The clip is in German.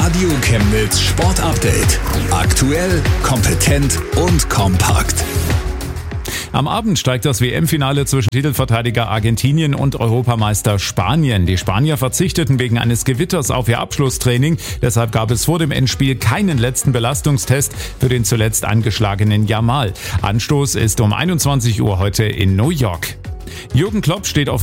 Radio Chemnitz Sport Update. Aktuell, kompetent und kompakt. Am Abend steigt das WM-Finale zwischen Titelverteidiger Argentinien und Europameister Spanien. Die Spanier verzichteten wegen eines Gewitters auf ihr Abschlusstraining. Deshalb gab es vor dem Endspiel keinen letzten Belastungstest für den zuletzt angeschlagenen Yamal. Anstoß ist um 21 Uhr heute in New York. Jürgen Klopp steht auf